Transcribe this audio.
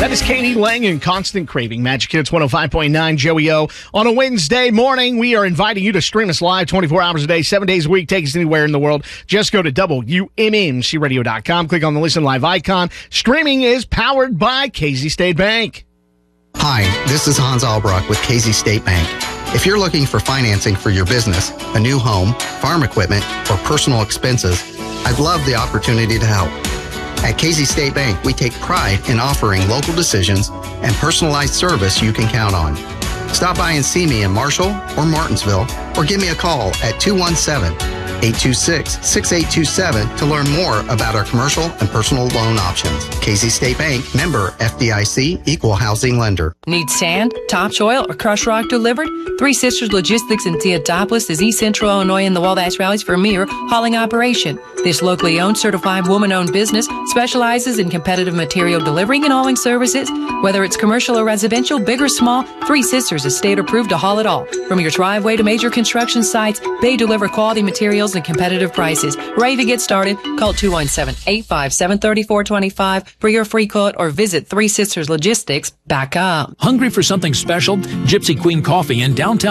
That is Katie Lang and Constant Craving. Magic Hits 105.9, Joey O. On a Wednesday morning, we are inviting you to stream us live 24 hours a day, 7 days a week. Take us anywhere in the world. Just go to WMMCradio.com. Click on the Listen Live icon. Streaming is powered by Casey State Bank. Hi, this is Hans Albrock with Casey State Bank. If you're looking for financing for your business, a new home, farm equipment, or personal expenses, I'd love the opportunity to help. At Casey State Bank, we take pride in offering local decisions and personalized service you can count on. Stop by and see me in Marshall or Martinsville, or give me a call at 217-826-6827 to learn more about our commercial and personal loan options. Casey State Bank, member FDIC, equal housing lender. Need sand, topsoil, or crushed rock delivered? Three Sisters Logistics in Theodopolis is East Central Illinois in the Wabash Rally's premier hauling operation. This locally owned, certified, woman-owned business specializes in competitive material delivering and hauling services. Whether it's commercial or residential, big or small, Three Sisters is state approved to haul it all. From your driveway to major construction sites, they deliver quality materials and competitive prices. Ready to get started? Call 217-857-3425 for your free quote or visit threesisterslogistics.com. Hungry for something special? Gypsy Queen Coffee in downtown